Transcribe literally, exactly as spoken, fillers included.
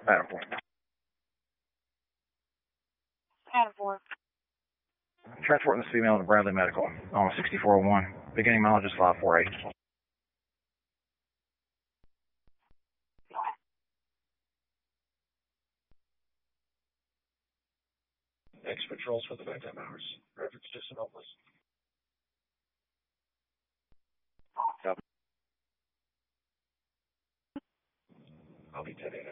Adam four. Adam four. Transporting this female to Bradley Medical on sixty-four oh one. Beginning mileage is five four eight. Next patrols for the nighttime hours. Reference to Sonopus. Copy. I'll be ten eight.